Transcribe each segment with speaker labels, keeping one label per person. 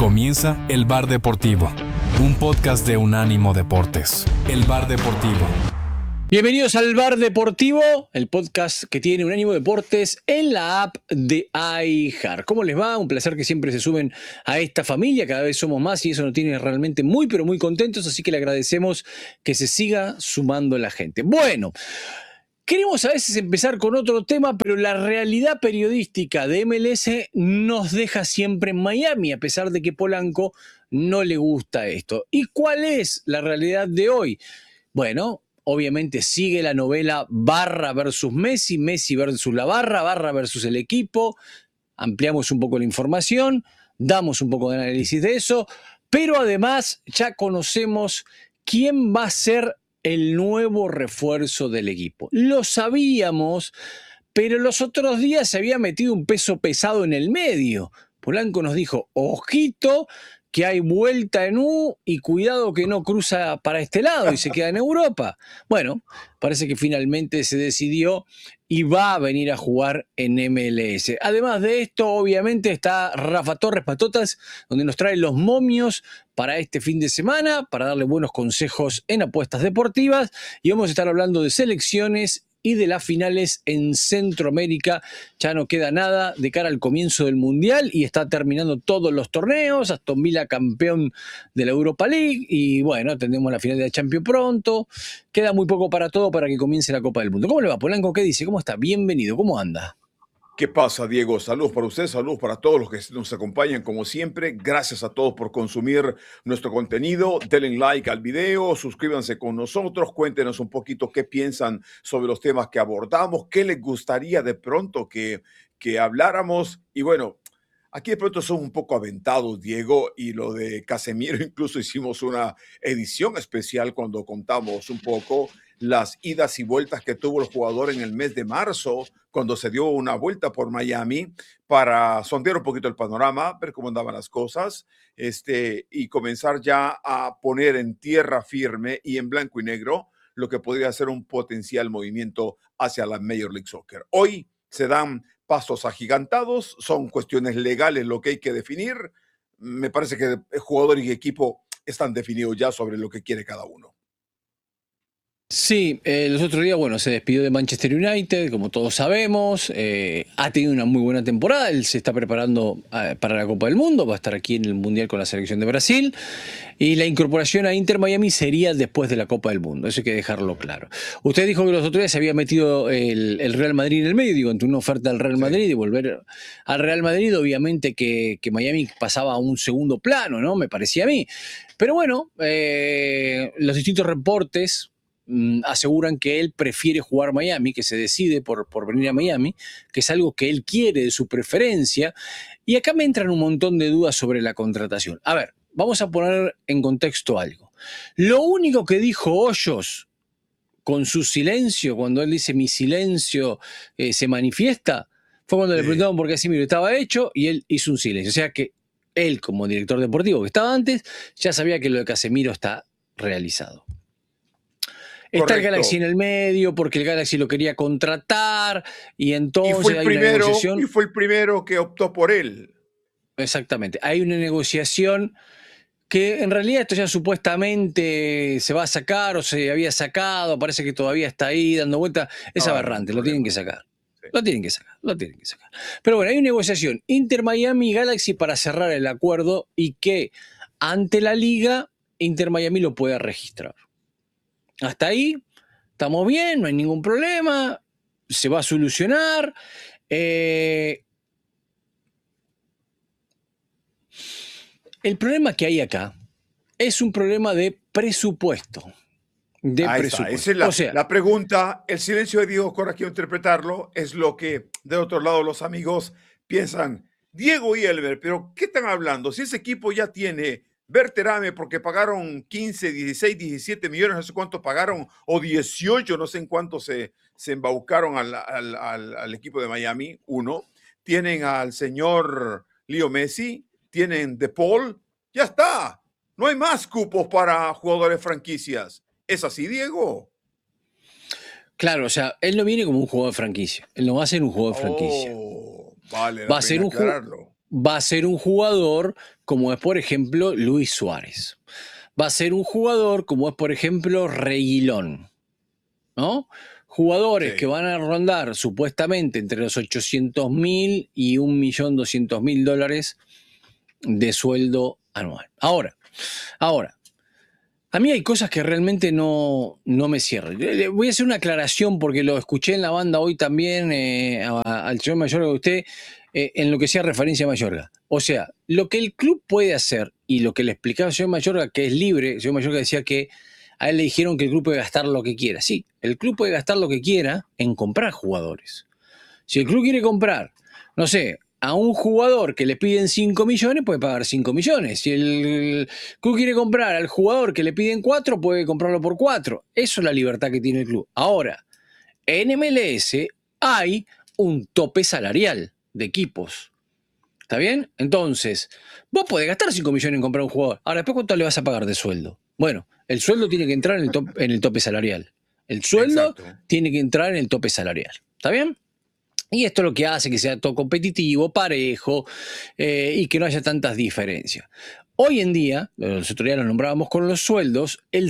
Speaker 1: Comienza El Bar Deportivo, un podcast de Unánimo Deportes. El Bar Deportivo.
Speaker 2: Bienvenidos al Bar Deportivo, el podcast que tiene Unánimo Deportes en la app de iHeart. ¿Cómo les va? Un placer que siempre se sumen a esta familia, cada vez somos más y eso nos tiene realmente muy pero muy contentos, así que le agradecemos que se siga sumando la gente. Bueno, queremos a veces empezar con otro tema, pero la realidad periodística de MLS nos deja siempre en Miami, a pesar de que Polanco no le gusta esto. ¿Y cuál es la realidad de hoy? Bueno, obviamente sigue la novela Barra versus Messi, Messi versus la Barra versus el equipo. Ampliamos un poco la información, damos un poco de análisis de eso, pero además ya conocemos quién va a ser el nuevo refuerzo del equipo. Lo sabíamos, pero los otros días se había metido un peso pesado en el medio. Polanco nos dijo, ojito, que hay vuelta en U y cuidado que no cruza para este lado y se queda en Europa. Bueno, parece que finalmente se decidió y va a venir a jugar en MLS. Además de esto, obviamente está Rafa Torres Patotas, donde nos trae los momios para este fin de semana, para darle buenos consejos en apuestas deportivas, y vamos a estar hablando de selecciones y de las finales en Centroamérica. Ya no queda nada de cara al comienzo del Mundial y está terminando todos los torneos. Aston Villa campeón de la Europa League y bueno, tendremos la final de la Champions pronto. Queda muy poco para todo para que comience la Copa del Mundo. ¿Cómo le va, Polanco? ¿Qué dice? ¿Cómo está? Bienvenido. ¿Cómo anda?
Speaker 3: ¿Qué pasa, Diego? Saludos para usted, saludos para todos los que nos acompañan como siempre. Gracias a todos por consumir nuestro contenido. Denle like al video, suscríbanse con nosotros, cuéntenos un poquito qué piensan sobre los temas que abordamos, qué les gustaría de pronto que habláramos. Y bueno, aquí de pronto son un poco aventados, Diego, y lo de Casemiro, incluso hicimos una edición especial cuando contamos un poco las idas y vueltas que tuvo el jugador en el mes de marzo, cuando se dio una vuelta por Miami para sondear un poquito el panorama, ver cómo andaban las cosas, y comenzar ya a poner en tierra firme y en blanco y negro lo que podría ser un potencial movimiento hacia la Major League Soccer. Hoy se dan pasos agigantados, son cuestiones legales lo que hay que definir. Me parece que el jugador y equipo están definidos ya sobre lo que quiere cada uno.
Speaker 2: Sí, los otros días, bueno, se despidió de Manchester United, como todos sabemos, ha tenido una muy buena temporada, él se está preparando para la Copa del Mundo, va a estar aquí en el Mundial con la selección de Brasil, y la incorporación a Inter Miami sería después de la Copa del Mundo, eso hay que dejarlo claro. Usted dijo que los otros días se había metido el Real Madrid en el medio, digo, entre una oferta del Real Madrid y volver al Real Madrid, obviamente que Miami pasaba a un segundo plano, ¿no? Me parecía a mí. Pero bueno, los distintos reportes aseguran que él prefiere jugar Miami, que se decide por venir a Miami, que es algo que él quiere, de su preferencia. Y acá me entran un montón de dudas sobre la contratación. A ver, vamos a poner en contexto algo. Lo único que dijo Hoyos con su silencio, cuando él dice mi silencio se manifiesta, fue cuando le preguntaron por qué Casemiro estaba hecho y él hizo un silencio. O sea que él, como director deportivo que estaba antes, ya sabía que lo de Casemiro está realizado. Está el Galaxy en el medio porque el Galaxy lo quería contratar y entonces hay una negociación.
Speaker 3: Y fue el primero que optó por él.
Speaker 2: Exactamente. Hay una negociación que en realidad esto ya supuestamente se va a sacar o se había sacado, parece que todavía está ahí dando vuelta. Es aberrante, lo tienen que sacar. Sí. Lo tienen que sacar. Pero bueno, hay una negociación Inter Miami y Galaxy para cerrar el acuerdo y que ante la liga Inter Miami lo pueda registrar. Hasta ahí estamos bien, no hay ningún problema, se va a solucionar. El problema que hay acá es un problema de presupuesto.
Speaker 3: Esa es la pregunta. El silencio de Diego Corra, quiero interpretarlo, es lo que de otro lado los amigos piensan. Diego y Elber, pero ¿qué están hablando? Si ese equipo ya tiene Berterame porque pagaron 15, 16, 17 millones, no sé cuánto pagaron, o 18, no sé en cuánto se embaucaron al equipo de Miami, uno. Tienen al señor Leo Messi, tienen De Paul, ya está. No hay más cupos para jugadores franquicias. ¿Es así, Diego?
Speaker 2: Claro, o sea, él no viene como un jugador de franquicia. Él no va a ser un jugador de franquicia.
Speaker 3: Vale, va a ser aclararlo.
Speaker 2: va a ser un jugador como es, por ejemplo, Luis Suárez. Va a ser un jugador como es, por ejemplo, Reguilón, ¿no? Jugadores que
Speaker 3: Sí,
Speaker 2: van a rondar supuestamente entre los 800.000 y 1.200.000 dólares de sueldo anual. Ahora, a mí hay cosas que realmente no me cierran. Voy a hacer una aclaración porque lo escuché en la banda hoy también al señor Mayorga de usted en lo que sea referencia a Mayorga. O sea, lo que el club puede hacer y lo que le explicaba el señor Mayorga, que es libre, el señor Mayorga decía que a él le dijeron que el club puede gastar lo que quiera. Sí, el club puede gastar lo que quiera en comprar jugadores. Si el club quiere comprar, no sé, a un jugador que le piden 5 millones, puede pagar 5 millones. Si el club quiere comprar al jugador que le piden 4, puede comprarlo por 4. Eso es la libertad que tiene el club. Ahora, en MLS hay un tope salarial de equipos. ¿Está bien? Entonces, vos podés gastar 5 millones en comprar un jugador. Ahora, después, ¿cuánto le vas a pagar de sueldo? Bueno, el sueldo tiene que entrar en el tope salarial. El sueldo
Speaker 3: exacto.
Speaker 2: tiene que entrar en el tope salarial. ¿Está bien? Y esto es lo que hace que sea todo competitivo, parejo y que no haya tantas diferencias. Hoy en día, los otros días lo nombrábamos con los sueldos, el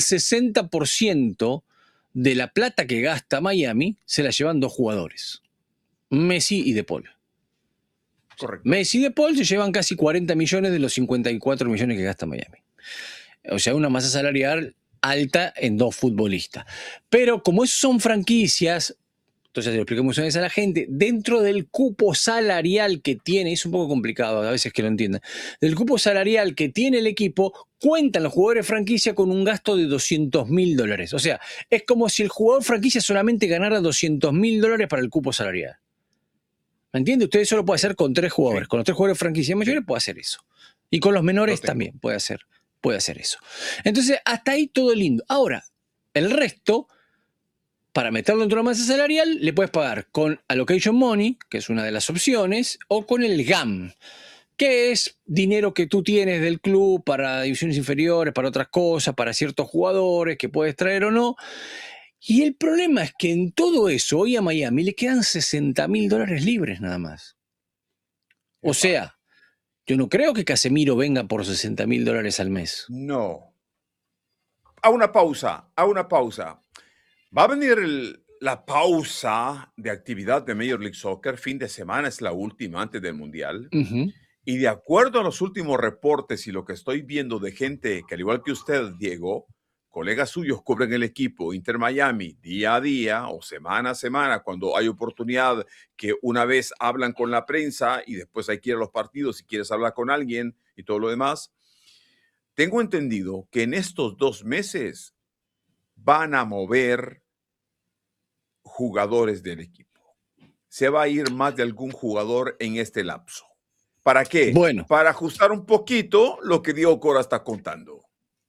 Speaker 2: 60% de la plata que gasta Miami se la llevan dos jugadores, Messi y De Paul.
Speaker 3: Correcto.
Speaker 2: Messi y De Paul se llevan casi 40 millones de los 54 millones que gasta Miami. O sea, una masa salarial alta en dos futbolistas. Pero como esos son franquicias, entonces, lo explicamos una vez a la gente, dentro del cupo salarial que tiene, es un poco complicado a veces que lo entiendan, del cupo salarial que tiene el equipo, cuentan los jugadores franquicia con un gasto de 200.000 dólares. O sea, es como si el jugador franquicia solamente ganara 200.000 dólares para el cupo salarial. ¿Me entiende? Usted eso lo puede hacer con 3 jugadores.
Speaker 3: Sí,
Speaker 2: Con los 3 jugadores franquicia
Speaker 3: sí,
Speaker 2: mayores puede hacer eso. Y con los
Speaker 3: lo
Speaker 2: menores
Speaker 3: tengo.
Speaker 2: también puede hacer eso. Entonces, hasta ahí todo lindo. Ahora, el resto para meterlo dentro de una masa salarial, le puedes pagar con allocation money, que es una de las opciones, o con el GAM, que es dinero que tú tienes del club para divisiones inferiores, para otras cosas, para ciertos jugadores que puedes traer o no. Y el problema es que en todo eso, hoy a Miami le quedan 60.000 dólares libres nada más. O
Speaker 3: Epa.
Speaker 2: sea, yo no creo que Casemiro venga por 60.000 dólares al mes.
Speaker 3: No. A una pausa, a una pausa. Va a venir la pausa de actividad de Major League Soccer. Fin de semana es la última antes del Mundial.
Speaker 2: Ujú.
Speaker 3: Y de acuerdo a los últimos reportes y lo que estoy viendo de gente que, al igual que usted, Diego, colegas suyos cubren el equipo Inter Miami día a día o semana a semana, cuando hay oportunidad que una vez hablan con la prensa y después hay que ir a los partidos si quieres hablar con alguien y todo lo demás. Tengo entendido que en estos 2 meses van a mover jugadores del equipo. Se va a ir más de algún jugador en este lapso. ¿Para qué?
Speaker 2: Bueno,
Speaker 3: Para ajustar un poquito lo que Diego Cora está contando.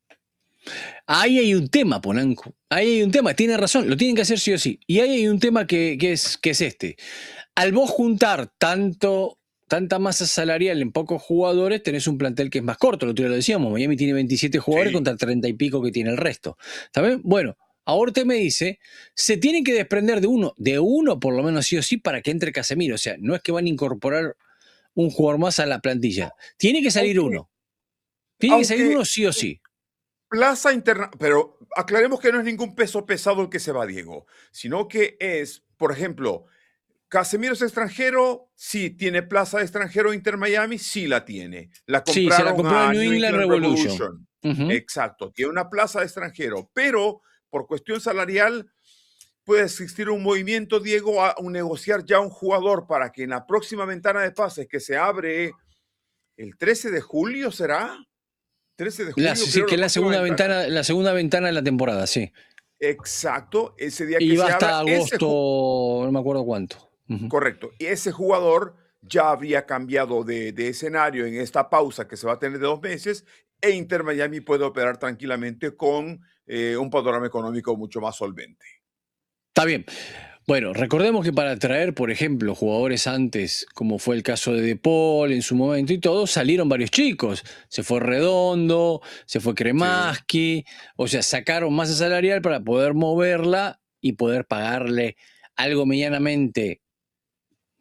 Speaker 2: ahí hay un tema, Ponanco. Ahí hay un tema, tiene razón, lo tienen que hacer sí o sí. Y ahí hay un tema que es este. Al vos juntar tanta masa salarial en pocos jugadores, tenés un plantel que es más corto. Lo otro día lo decíamos, Miami tiene 27 jugadores
Speaker 3: Sí,
Speaker 2: contra 30 y pico que tiene el resto. ¿Está bien? Bueno, ahora usted me dice, se tienen que desprender de uno por lo menos sí o sí para que entre Casemiro. O sea, no es que van a incorporar un jugador más a la plantilla. Tiene que salir
Speaker 3: aunque,
Speaker 2: uno. Tiene que salir
Speaker 3: aunque
Speaker 2: uno sí o sí.
Speaker 3: plaza interna, pero aclaremos que no es ningún peso pesado el que se va, Diego, sino que es, por ejemplo, Casemiro es extranjero, sí. ¿Tiene plaza de extranjero Inter Miami? Sí la tiene. La
Speaker 2: Sí, se la
Speaker 3: compraron
Speaker 2: compró el
Speaker 3: a
Speaker 2: New
Speaker 3: New
Speaker 2: England
Speaker 3: England
Speaker 2: Revolution.
Speaker 3: Revolution.
Speaker 2: Ujú.
Speaker 3: Exacto, tiene una plaza de extranjero, pero por cuestión salarial puede existir un movimiento, Diego, a negociar ya un jugador para que en la próxima ventana de pases que se abre el 13 de julio, ¿será? 13 de julio,
Speaker 2: Sí,
Speaker 3: creo,
Speaker 2: que
Speaker 3: la
Speaker 2: es
Speaker 3: próxima ventana.
Speaker 2: la segunda ventana de la temporada, sí.
Speaker 3: Exacto, ese día que
Speaker 2: Y va
Speaker 3: se
Speaker 2: hasta
Speaker 3: abra,
Speaker 2: agosto, no me acuerdo cuánto. Ujú.
Speaker 3: correcto, y ese jugador ya habría cambiado de escenario en esta pausa que se va a tener de 2 meses e Inter Miami puede operar tranquilamente con un panorama económico mucho más solvente.
Speaker 2: Está bien. Bueno, recordemos que para traer, por ejemplo, jugadores antes, como fue el caso de De Paul en su momento y todo, salieron varios chicos. Se fue Redondo, se fue
Speaker 3: Sí,
Speaker 2: Kremaski, o sea, sacaron masa salarial para poder moverla y poder pagarle algo medianamente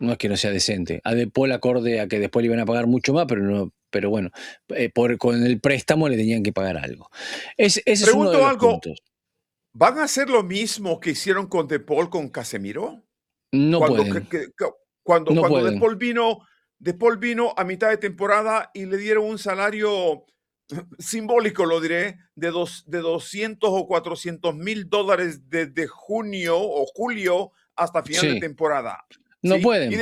Speaker 2: No es que no sea decente. A De Paul acorde a que después le iban a pagar mucho más, pero bueno, con el préstamo le tenían que pagar algo. Ese es uno de
Speaker 3: Pregunto
Speaker 2: los
Speaker 3: algo,
Speaker 2: puntos.
Speaker 3: ¿van a hacer lo mismo que hicieron con De Paul con Casemiro?
Speaker 2: No
Speaker 3: Cuando,
Speaker 2: pueden, no
Speaker 3: cuando
Speaker 2: pueden.
Speaker 3: De Paul vino a mitad de temporada y le dieron un salario simbólico, lo diré, de 200 o 400 mil dólares desde junio o julio hasta final de
Speaker 2: Sí,
Speaker 3: temporada.
Speaker 2: no
Speaker 3: ¿Sí? Y
Speaker 2: pueden.